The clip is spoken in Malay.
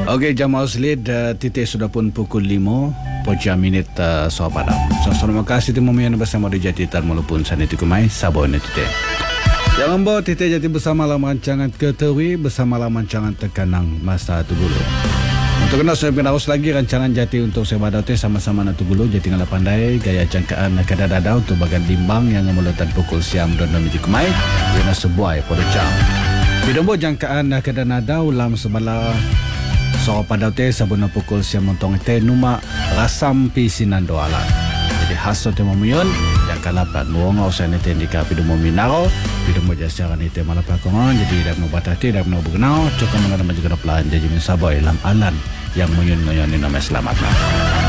Okey, jam Auslid titik sudah pun pukul 5 pojam minit soal padam. So, terima kasih tu memuyan bersama di Jati Tar maupun Saniti Kumai Sabon titik. Jangan bawa titik Jati bersama dalam rancangan Ketewi bersama dalam rancangan Tekanang Masa Tugulu. Untuk kenal saya pindah lagi rancangan Jati untuk saya badau sama-sama na Tugulu Jati ngala pandai gaya jangkaan kadadada untuk bagian limbang yang ngemulutan pukul siam dan Miji Kumai yana sebuah pada jam. Bidombo jangkaan kadadada ulam sebala so pada sabuna pukul siam montong numa rasam pisinan doalan. Jadi hasil temo muyon yang kalapan muonga usai nete ndika pidomo minaro pidomo jasa nete malapakongan jadi dak no batati dak no bugnao cukup mengada majugana pelan jadi min saboy lam alan yang muyon ngoyon ni nama selamat.